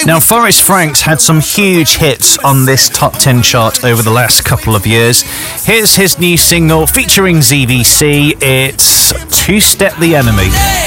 Now, Forrest Franks had some huge hits on this top 10 chart over the last couple of years. Here's his new single featuring ZVC. It's Two Step the Enemy.